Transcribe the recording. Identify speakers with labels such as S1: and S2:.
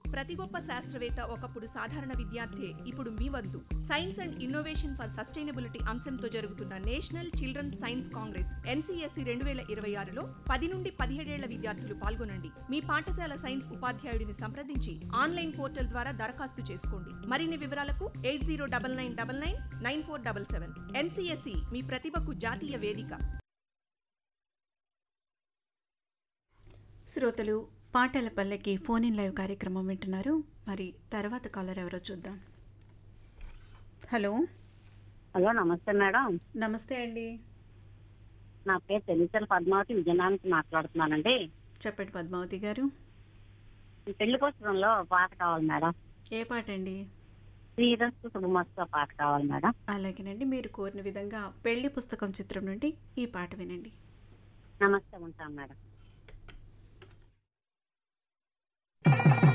S1: ప్రతి గొప్ప శాస్త్రవేత్త ఒకప్పుడు సాధారణ విద్యార్థి, ఇప్పుడు మీ వద్దు. Science and innovation for sustainability అంశంతో జరుగుతున్న national children science Congress NCSC 2026లో 10 నుండి 17 ఏళ్ల విద్యార్థులు పాల్గొనండి. మీ పాఠశాల సైన్స్ ఉపాధ్యాయుడిని సంప్రదించి ఆన్లైన్ పోర్టల్ ద్వారా దరఖాస్తు చేసుకోండి. మరిన్ని వివరాలకు 8099999477. NCSC మీ ప్రతిభకు జాతీయ వేదిక.
S2: శ్రోతలు పాటల పల్లకి ఫోన్ ఇన్ లైవ్ కార్యక్రమం వింటున్నారు. మరి తర్వాత కాలర్ ఎవరో చూద్దాం. హలో
S3: హలో, నమస్తే మేడం.
S2: నమస్తే అండి.
S3: నా పేరు తెలిసల పద్మావతి, విజయనగరం నుంచి మాట్లాడుతున్నానండి.
S2: చెప్పండి పద్మావతి గారు.
S3: పెళ్లి పుస్తకంలో పాట కావాలి మేడం.
S2: ఏ పాట అండి?
S3: శ్రీరస్తు శుభమస్తు పాట కావాలి మేడం.
S2: అలాగేనండి, మీరు కోరిన విధంగా పెళ్లి పుస్తకం చిత్రం నుండి ఈ పాట వినండి.
S3: నమస్తే, ఉంటాను మేడం.